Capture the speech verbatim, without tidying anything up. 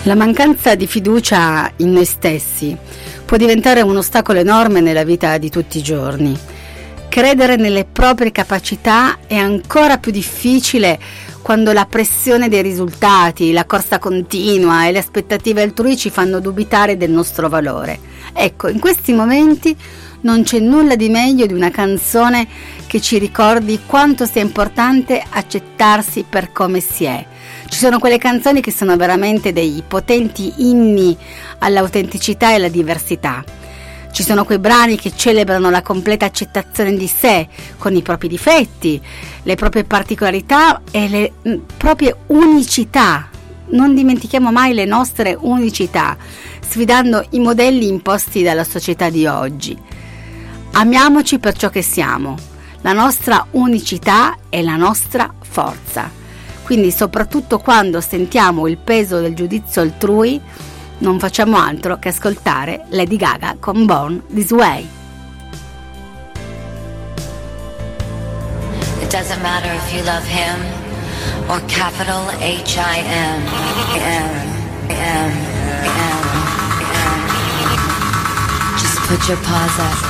La mancanza di fiducia in noi stessi può diventare un ostacolo enorme nella vita di tutti i giorni. Credere nelle proprie capacità è ancora più difficile quando la pressione dei risultati, la corsa continua e le aspettative altrui ci fanno dubitare del nostro valore. Ecco, in questi momenti non c'è nulla di meglio di una canzone che ci ricordi quanto sia importante accettarsi per come si è. Ci sono quelle canzoni che sono veramente dei potenti inni all'autenticità e alla diversità. Ci sono quei brani che celebrano la completa accettazione di sé, con i propri difetti, le proprie particolarità e le mh, proprie unicità. Non dimentichiamo mai le nostre unicità, sfidando i modelli imposti dalla società di oggi. Amiamoci per ciò che siamo. La nostra unicità è la nostra forza. Quindi, soprattutto quando sentiamo il peso del giudizio altrui, non facciamo altro che ascoltare Lady Gaga con Born This Way. It doesn't matter if you love him or capital H I M M M M M. Just put your paws up.